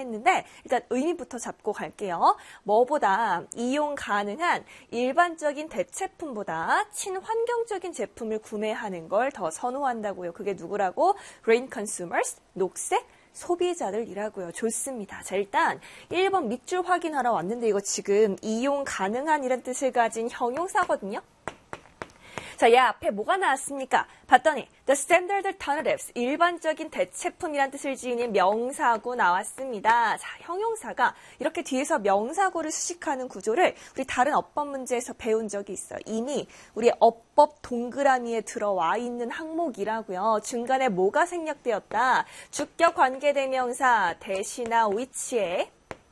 했는데 일단 의미부터 잡고 갈게요. 뭐보다 이용 가능한 일반적인 대체품보다 친환경적인 제품을 구매하는 걸 더 선호한다고요. 그게 누구라고? Green consumers, 녹색 소비자들이라고요. 좋습니다. 자, 일단 1번 밑줄 확인하러 왔는데 이거 지금 이용 가능한 이란 뜻을 가진 형용사거든요. 자, 얘 앞에 뭐가 나왔습니까? 봤더니 the standard alternatives, 일반적인 대체품이란 뜻을 지닌 명사구 나왔습니다. 자, 형용사가 이렇게 뒤에서 명사구를 수식하는 구조를 우리 다른 어법 문제에서 배운 적이 있어요. 이미 우리 어법 동그라미에 들어와 있는 항목이라고요. 중간에 뭐가 생략되었다? 주격 관계대명사 대시나 위치에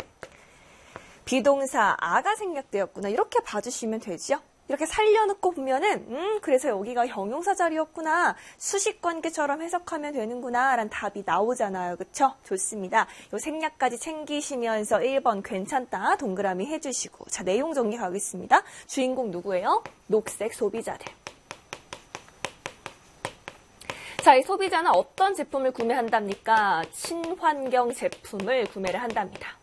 비동사 아가 생략되었구나. 이렇게 봐주시면 되죠. 이렇게 살려놓고 보면은 그래서 여기가 형용사 자리였구나. 수식관계처럼 해석하면 되는구나 라는 답이 나오잖아요. 그쵸? 좋습니다. 요 생략까지 챙기시면서 1번 괜찮다 동그라미 해주시고 자 내용 정리 가겠습니다. 주인공 누구예요? 녹색 소비자들. 자, 이 소비자는 어떤 제품을 구매한답니까? 친환경 제품을 구매를 한답니다.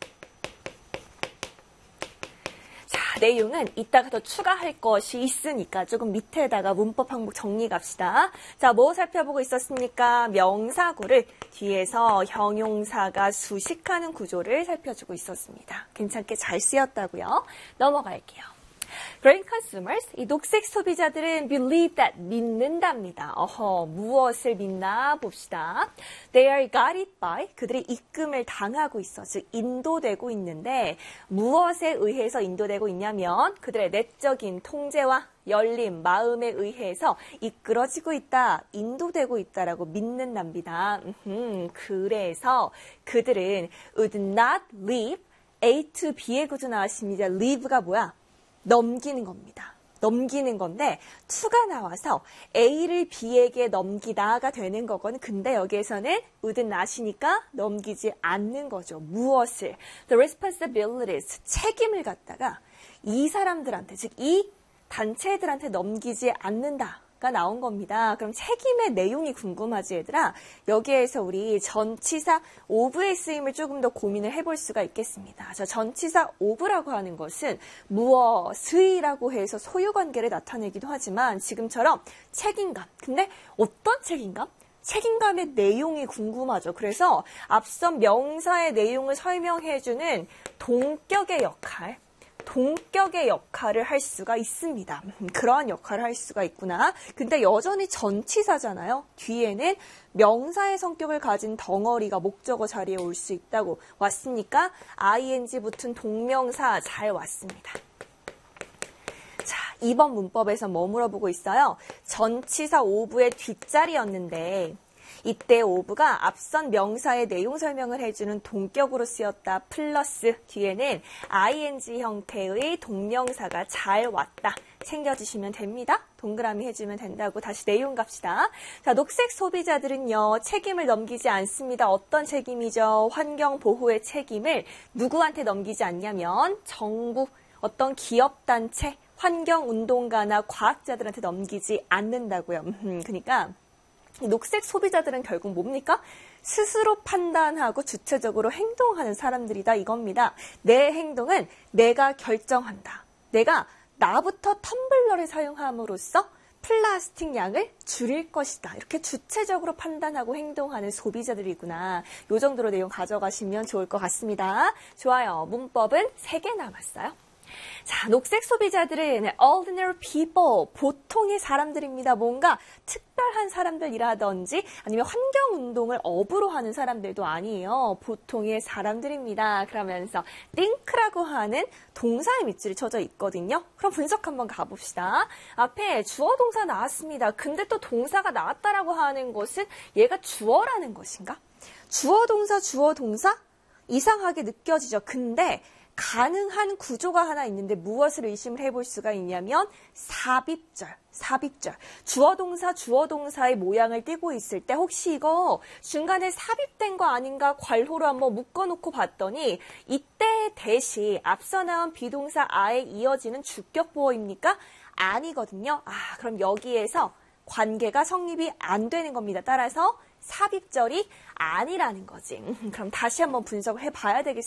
내용은 이따가 더 추가할 것이 있으니까 조금 밑에다가 문법 항목 정리 갑시다. 자, 뭐 살펴보고 있었습니까? 명사구를 뒤에서 형용사가 수식하는 구조를 살펴주고 있었습니다. 괜찮게 잘 쓰였다고요. 넘어갈게요. Green consumers, 이 녹색 소비자들은 believe that, 믿는답니다. 무엇을 믿나 봅시다. They are guided by, 그들이 이끌림을 당하고 있어, 즉 인도되고 있는데 무엇에 의해서 인도되고 있냐면 그들의 내적인 통제와 열린 마음에 의해서 이끌어지고 있다, 인도되고 있다라고 믿는답니다. 그래서 그들은 would not leave A to B의 구조 나왔습니다. leave가 뭐야? 넘기는 겁니다. 넘기는 건데 to가 나와서 A를 B에게 넘기다가 되는 거거든. 근데 여기에서는 would not이니까 넘기지 않는 거죠. 무엇을? The responsibilities, 책임을 갖다가 이 사람들한테, 즉 이 단체들한테 넘기지 않는다. 가 나온 겁니다. 그럼 책임의 내용이 궁금하지 얘들아? 여기에서 우리 전치사 of의 쓰임을 조금 더 고민을 해볼 수가 있겠습니다. 자, 전치사 of라고 하는 것은 무엇의라고 해서 소유관계를 나타내기도 하지만 지금처럼 책임감. 근데 어떤 책임감? 책임감의 내용이 궁금하죠. 그래서 앞선 명사의 내용을 설명해주는 동격의 역할을 할 수가 있습니다. 그러한 역할을 할 수가 있구나. 근데 여전히 전치사잖아요. 뒤에는 명사의 성격을 가진 덩어리가 목적어 자리에 올 수 있다고 왔으니까 ing 붙은 동명사 잘 왔습니다. 자, 2번 문법에서 뭐 물어보고 있어요? 전치사 of의 뒷자리였는데 이때 of가 앞선 명사의 내용 설명을 해주는 동격으로 쓰였다. 플러스 뒤에는 ing 형태의 동명사가 잘 왔다. 챙겨주시면 됩니다. 동그라미 해주면 된다고. 다시 내용 갑시다. 자, 녹색 소비자들은요. 책임을 넘기지 않습니다. 어떤 책임이죠? 환경보호의 책임을 누구한테 넘기지 않냐면 정부, 어떤 기업단체, 환경운동가나 과학자들한테 넘기지 않는다고요. 그러니까 녹색 소비자들은 결국 뭡니까? 스스로 판단하고 주체적으로 행동하는 사람들이다 이겁니다. 내 행동은 내가 결정한다. 내가 나부터 텀블러를 사용함으로써 플라스틱 양을 줄일 것이다. 이렇게 주체적으로 판단하고 행동하는 소비자들이구나. 이 정도로 내용 가져가시면 좋을 것 같습니다. 좋아요. 문법은 3개 남았어요. 자, 녹색 소비자들은 ordinary people, 보통의 사람들입니다. 뭔가 특별한 사람들이라든지 아니면 환경운동을 업으로 하는 사람들도 아니에요. 보통의 사람들입니다. 그러면서 think라고 하는 동사의 밑줄이 쳐져 있거든요. 그럼 분석 한번 가봅시다. 앞에 주어 동사 나왔습니다. 근데 또 동사가 나왔다라고 하는 것은 얘가 주어라는 것인가? 주어 동사? 이상하게 느껴지죠. 근데 가능한 구조가 하나 있는데 무엇을 의심을 해볼 수가 있냐면 삽입절. 주어 동사의 모양을 띠고 있을 때 혹시 이거 중간에 삽입된 거 아닌가 괄호로 한번 묶어놓고 봤더니 이때 대시 앞서 나온 비동사 아에 이어지는 주격보어입니까? 아니거든요. 그럼 여기에서 관계가 성립이 안 되는 겁니다. 따라서 삽입절이 아니라는 거지. 그럼 다시 한번 분석을 해봐야 되겠습니다.